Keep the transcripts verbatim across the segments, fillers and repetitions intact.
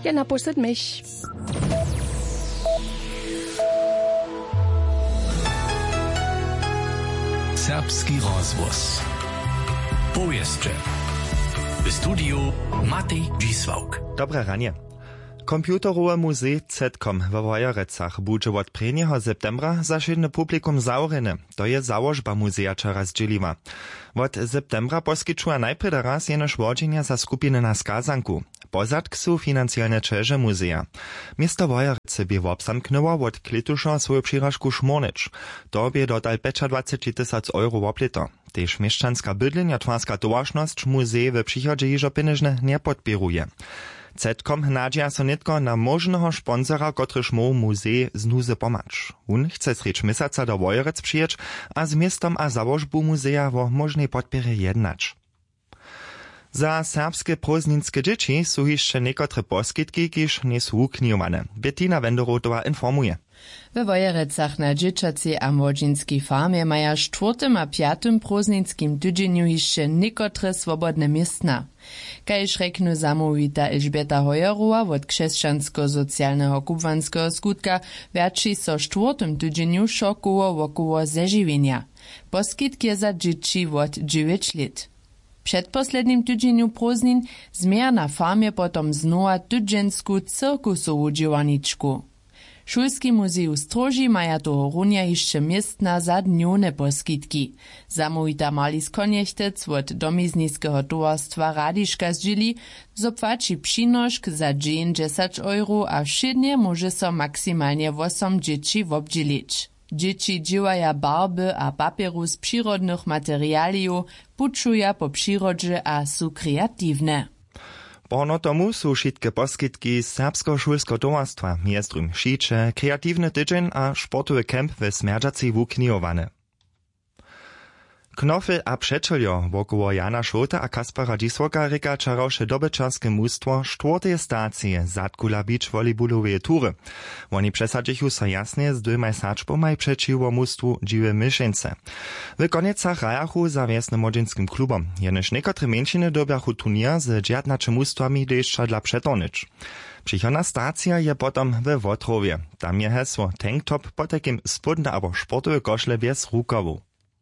Ja naposled mich. Serbski rozvoz. Powieszcze. W studiu Matej Dzisłauk. Dobre ranie. Komputerowe muzej Zetkom we Wojerecach budże od prvního septembra za šedne publikum zauryne. To je założba muzeja čeraz dzieliwa. Od septembra poskyčuje najprve raz jenož vođenja za skupiny na skazanku. Pozadk su financialne čeže muzeja. Misto Wojerece bi obsamknęło od klituša svoju přiražku Šmornič. To bi dodal dwadzieścia tysięcy euro woplito. Tež mieszczanska bydlenia twarska towarzność muzej w przychodzie jižo pieniężne nie podpiruje. Zetkom nadzieja so nitko na možného šponsora, kotryž mógł muzej znuzy pomacz. On chce sreč misaca do Wojerec przyjeć, a z miestom a założbu muzeja o możnej podpierze jednać. Za serbskie prózdninske dzieci są jeszcze niekotre poskitki, kiż nie są uknijowane. Bettina Wenderotowa informuje. We Wojerecach na dzieciacej a młodzieńskiej farmie maja czwartym a piatym prózdninskim tydzieniu jeszcze niekotre swobodne miestna. Kajż reknu zamówita Elżbieta Hojerowa od krzeszczansko-socjalnego kubwanskiego skutka wiaczy so czwartym tydzieniu szokowo wokoło zeżywienia. Poskitk je za dzieci od dziewięć lat. W przedposlednim tydzieniu prózdnin zmier na farmie potom znowa tydziensku cyrkusową działaniczku. Szulski muzej Stroži maja toho runia jeszcze miestna za dniowne poskitki. Zamówita Marlis Koniechtec od domizniskiego towarstwa Radiška zdźili, zopłaci przynoszk za dziesięć euro, a wszednie może so maksymalnie osiem dzieci wobdzielić. Dzieci dziewaja barby a papieru z przyrodnych materialiów, puczuja po przyrodzie a są kreatywne. Porno tomu su šitke poskitki serbsko šulsko towarstwa, miestrym šiče, kreatywny tydzień a sportowy kemp we Smerdżacej wuknijowane. Knofel a przeczeljo wokoło Jana Šota a Kaspara Dzisłaka reka čaroše dobečarskie mustwo czwartej stacji Zatkula Beach volejbolowej tury. Oni przesadzichu so jasnie z dwoma saczpomaj przeciwko mustwu Dziwe Myszence. W koniecach rajachu za wiesnym młodzieńskim klubom. Jenoż niekotre mężczyzny dobiachu turnier z dziewiętnastu mustwami jeszcze dla przetonić. Przychodna stacja je potom we Wotrowie. Tam je hesło tank top po takim spodne albo sportowe koszle bez rukawu.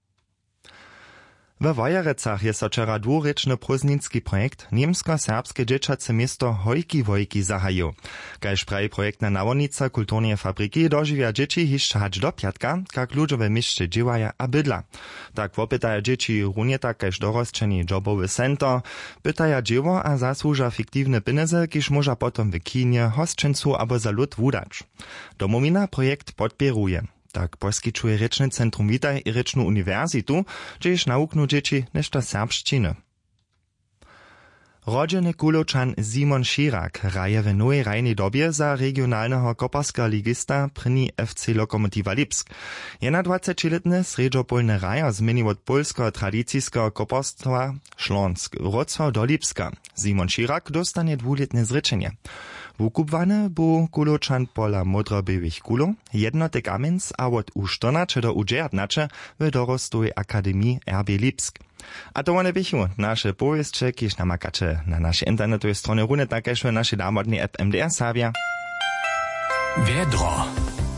We Wojerecach je so wczera dwurečny prózdninski projekt niemsko-serbskie dzieciace miasto Hojki Wojki zahajił. Kajż pravi projektna nawodnica kulturnej fabryki dożywia dzieci hišće hać do piatka, kak ludzie we mieście dziewaja a bydla. Tak popytaja dzieci runie tak kajż dorosčeni jobowy center, pytaja dziewo a zasłuża fiktywne pieniądze, kiż może potom w kinie, hosčencu abo za lud wudać. Domowina projekt podpieruje. Tak poskyčuje Rečne centrum Witaj i Rečnu uniwersytu, gdzież nauknu dzieci nešto serbszczyny. Rodzeny Kuločan Simon Širak raje w nowej rajnej dobie za regionalnego koparskiego ligista pryni F C Lokomotiva Lipsk. Jena dwudziestoletny sredżopolny raja zmienił od polskiego tradycyjskiego koparstwa Śląsk Wrocław do Lipska. Simon Širak dostanie dwuletne zryczenie. Wukupwane bu Kuločan pola modrobiewich kulo, jednotek amins a od u czternaście do u dziewiętnaście w dorostowej Akademii R B Lipsk. A to one bychu nasze powieście, kiż namakacze na naszej internetowej stronie runy, takeż w naszej damodnej app M D R Sabia. Wiedro.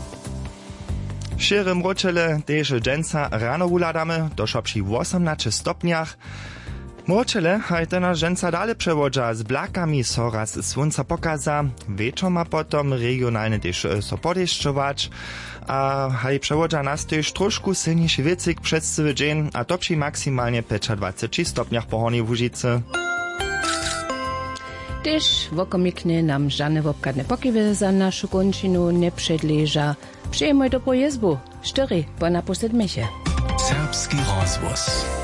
Širym ročele teže dženca rano wuladamy, došo przy osiemnastu stopniach. Mročele hajtena dženca dale przewodza z blakami so raz słońca pokaza, wieczor ma potom regionalny też so podeszczować, a haj przewodza nas też troszkę silniejszy wiecyk przez cały dzień, a to przy maksymalnie dwudziestu stopniach pochornej w Łużycy. Też wokomiknie nam żadne wopkadne pokiwy za naszą kończynu nie przedleża. Przyjemaj do pojezbu. Cztery, po naposled miesię. Serbski rozvoz.